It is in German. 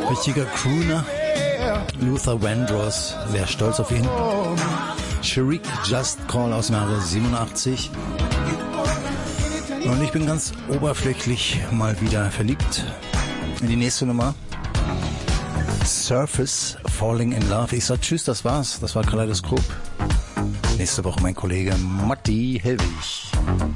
Richtiger Crooner. Luther Vandross, wer stolz auf ihn. Sharik Just Call aus dem Jahre 87. Und ich bin ganz oberflächlich mal wieder verliebt in die nächste Nummer. Surface, Falling in Love. Ich sag tschüss, das war's. Das war Kaleidoskop. Nächste Woche mein Kollege Matti Helwig.